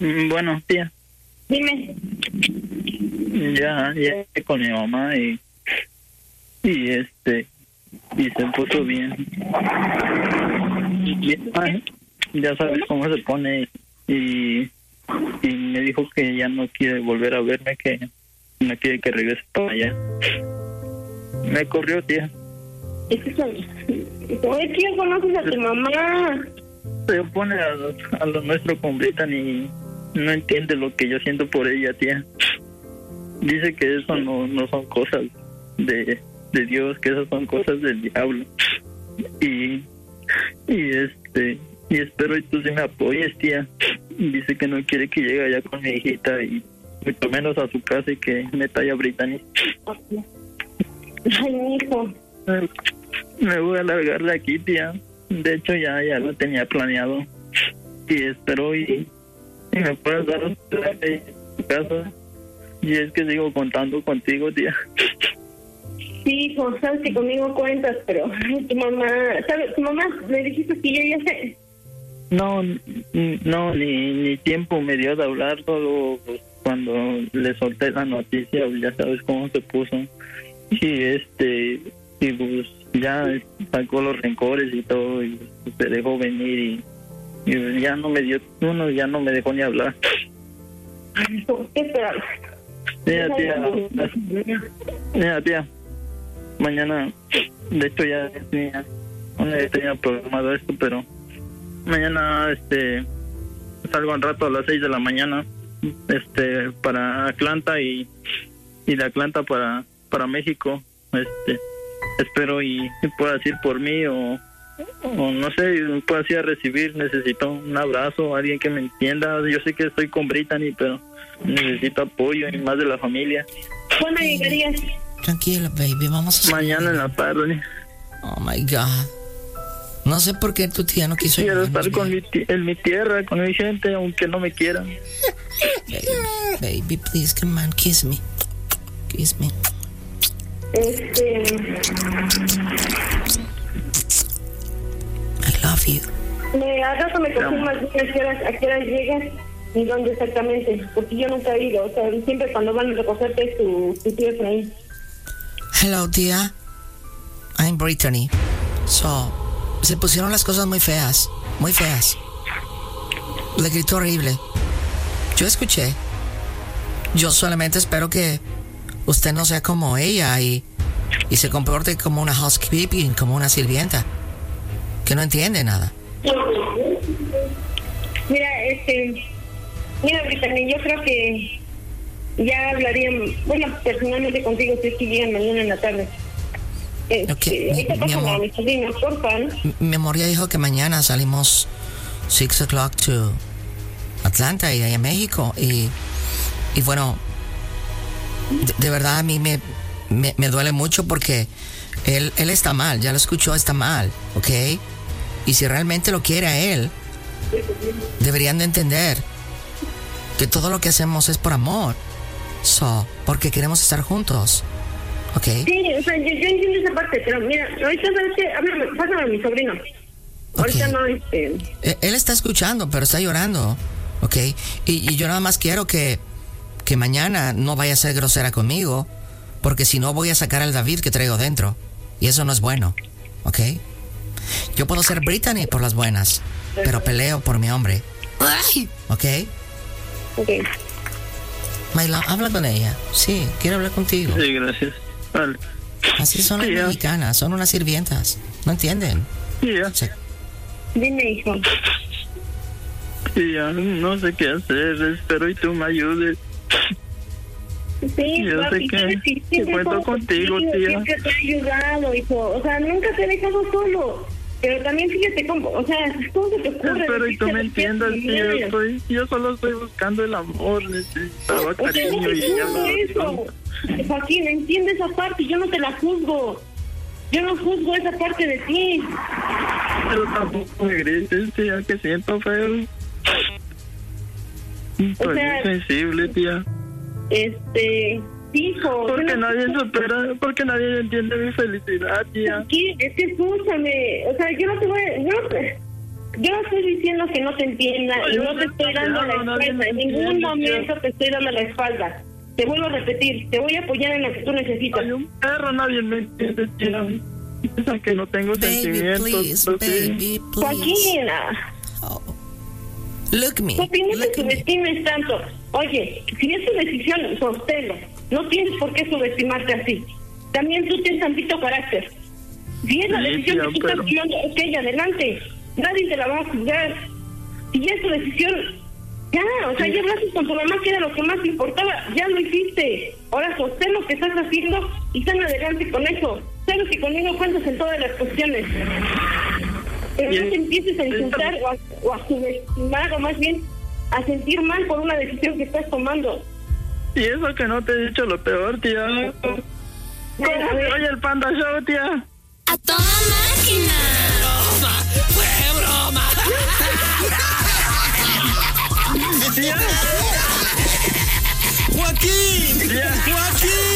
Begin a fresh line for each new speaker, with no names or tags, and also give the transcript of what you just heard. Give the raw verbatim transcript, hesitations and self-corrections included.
Bueno, tía.
Dime.
Ya, ya estoy con mi mamá y, y este, y se puso bien. Y, ay, ya sabes cómo se pone y, y me dijo que ya no quiere volver a verme, que no quiere que regrese para allá. Me corrió, tía.
Oye, ¿quién conoces a tu mamá?
Se opone a lo, a lo nuestro con Brittany y no entiende lo que yo siento por ella, tía. Dice que eso no, no son cosas de, de Dios, que esas son cosas del diablo. Y, y este, y espero y tú sí me apoyes, tía. Dice que no quiere que llegue allá con mi hijita y mucho menos a su casa y que me talla Brittany.
Ay, mi hijo.
Me voy a largar de aquí, tía. De hecho, ya, ya lo tenía planeado. Y espero y, y me puedas dar un en tu casa. Y es que sigo contando contigo, tía.
Sí, hijo, sabes que conmigo cuentas, pero ay, tu mamá, ¿sabes? Tu mamá me dijiste que yo ya sé.
No, no, ni, ni tiempo me dio de hablar, solo pues, cuando le solté la noticia, ya sabes cómo se puso. Y este, y pues ya sacó los rencores y todo, y pues, se dejó venir y, y ya no me dio, uno ya no me dejó ni hablar.
Ay, ¿qué esperas?
Mira, tía, mira, tía, mañana, de hecho ya tenía, no tenía programado esto, pero mañana, este, salgo un rato a las seis de la mañana, este, para Atlanta y, y de Atlanta para, para México, este, espero y, y puedas ir por mí o, o no sé, puedas ir a recibir, necesito un abrazo, alguien que me entienda, yo sé que estoy con Brittany, pero necesito apoyo y más de la familia.
¿Cuándo llegarías?
Tranquila, baby, vamos a...
Mañana en la tarde.
Oh, my God. No sé por qué tu tía no quiso...
Quiero estar con mi t- en mi tierra, con mi gente, aunque no me quieran.
Baby, baby, please, come on, kiss me. Kiss me.
Este...
I love you.
Me, al rato me confirmas a qué horas, a qué horas llegas y dónde exactamente, porque yo nunca he ido, o sea, siempre cuando van a recogerte tu, tu tío por ahí.
Hello, tía. I'm Brittany. So, se pusieron las cosas muy feas, muy feas. Le gritó horrible. Yo escuché. Yo solamente espero que usted no sea como ella y, y se comporte como una housekeeping, como una sirvienta, que no entiende nada.
Mira, este... Mira, Brittany, yo creo que ya hablarían, bueno, personalmente contigo si es que llegan mañana en la tarde. Este,
Okay,
ahorita
mi, mi
pásame a
amor,
mi sobrina, porfa, ¿no?
mi, mi amor ya dijo que mañana salimos six o'clock to Atlanta y ahí a México y, y bueno, de, de verdad a mí me, me, me duele mucho porque él, él está mal, ya lo escuchó, está mal, ¿ok? Y si realmente lo quiere a él, deberían de entender que todo lo que hacemos es por amor, so, porque queremos estar juntos, ¿ok?
Sí, o sea, yo, yo entiendo esa parte, pero mira, ahorita sabes que, háblame, pásame a mi sobrino. Ahorita
Okay.
no, este...
Eh, Él está escuchando, pero está llorando, ¿ok? Y, y yo nada más quiero que, que mañana no vaya a ser grosera conmigo, porque si no voy a sacar al David que traigo dentro, y eso no es bueno, ¿ok? Yo puedo ser Brittany por las buenas, pero peleo por mi hombre, ¿ok?
Ok.
Mayla, habla con ella. Sí, quiero hablar contigo.
Sí, gracias. Vale.
Así son las
Sí, ya.
mexicanas, son unas sirvientas, ¿no entienden?
Sí, ya.
O sea,
Dime, hijo.
Sí, ya. No sé qué hacer. Espero y tú me ayudes.
Sí,
Yo
papi,
sé que-
sabes
que
siempre
cuento
como
contigo, tía.
Siempre te he ayudado, hijo. O sea, nunca te he dejado solo. Pero también fíjate cómo, o sea, ¿cómo se te ocurre?
Espero y tú me
decirte
entiendas,
que
tía. Yo,
quieres?
estoy, yo solo estoy buscando el amor. Necesitaba
O sea, no
cariño
te
y ella
juzgo
me
eso. Joaquín, entiende esa parte, yo no te la juzgo. Yo no juzgo esa parte de ti.
Pero tampoco me grites, tía, que siento feo. Estoy
sea,
muy sensible, tía.
Este, hijo.
Porque
yo no-
nadie supera, porque nadie entiende mi felicidad, tía.
¿Qué? Es que escúchame. O sea, yo no te voy a... Yo no te... yo no estoy diciendo que no te entienda y no te estoy dando la espalda. En ningún momento te estoy dando la espalda. Te vuelvo a repetir, te voy a apoyar en lo que tú necesitas.
Soy un perro, nadie me entiende, tía. Piensan que no tengo
Baby,
sentimientos.
please,
pero sí.
baby, please.
Joaquina,
Oh. Look me.
¿por qué no te
Look me.
subestimes tanto? Oye, si es tu decisión, sosténlo. No tienes por qué subestimarte así. También tú tienes tantito carácter. Si es la
Sí,
decisión
tía,
que tú
pero-
estás tomando, ok, adelante. Nadie te la va a juzgar. Si ya es tu decisión, ya, o sea, ya hablaste con tu mamá, que era lo que más te importaba, ya lo hiciste. Ahora sostén lo que estás haciendo y sal adelante con eso. Sabes que conmigo cuentas en todas las cuestiones. Pero no te empieces a insultar o a, o a subestimar, o más bien a sentir mal por una decisión que estás tomando.
Y eso que no te he dicho lo peor, tía. ¿Cómo
Mira, a
se
ver,
oye el Panda Show, tía?
¡A toda máquina! ¡Broma! ¡Fue broma!
Tía,
¡Joaquín!
tía.
¡Joaquín!